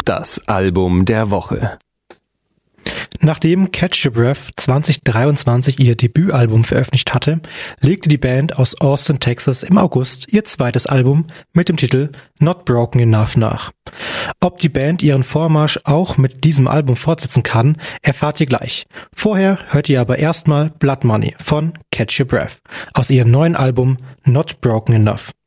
Das Album der Woche. Nachdem Catch Your Breath 2023 ihr Debütalbum veröffentlicht hatte, legte die Band aus Austin, Texas im August ihr zweites Album mit dem Titel Not Broken Enough nach. Ob die Band ihren Vormarsch auch mit diesem Album fortsetzen kann, erfahrt ihr gleich. Vorher hört ihr aber erstmal Blood Money von Catch Your Breath aus ihrem neuen Album Not Broken Enough.